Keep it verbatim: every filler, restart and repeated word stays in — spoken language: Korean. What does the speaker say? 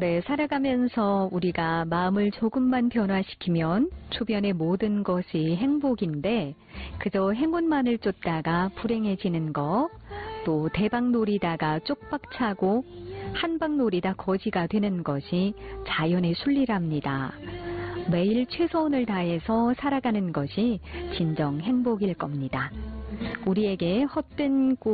네, 살아가면서 우리가 마음을 조금만 변화시키면 주변의 모든 것이 행복인데 그저 행운만을 쫓다가 불행해지는 거, 또 대박 노리다가 쪽박 차고 한방 노리다 거지가 되는 것이 자연의 순리랍니다. 매일 최선을 다해서 살아가는 것이 진정 행복일 겁니다. 우리에게 헛된 꿈